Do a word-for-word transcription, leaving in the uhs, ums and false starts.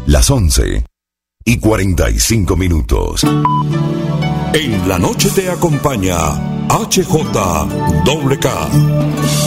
Las once y cuarenta y cinco minutos. En la noche te acompaña H J K.